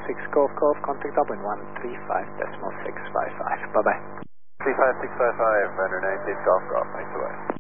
Golf Golf, contact Dublin 135.655. Bye-bye. 35655, render 96 Golf Golf, thanks away.